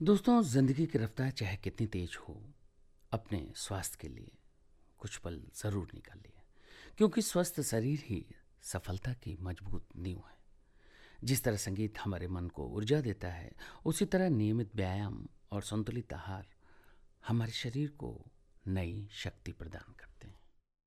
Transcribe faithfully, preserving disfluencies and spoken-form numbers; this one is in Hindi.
दोस्तों, ज़िंदगी की रफ्तार चाहे कितनी तेज हो, अपने स्वास्थ्य के लिए कुछ पल ज़रूर निकालिए, क्योंकि स्वस्थ शरीर ही सफलता की मजबूत नींव है। जिस तरह संगीत हमारे मन को ऊर्जा देता है, उसी तरह नियमित व्यायाम और संतुलित आहार हमारे शरीर को नई शक्ति प्रदान करते हैं।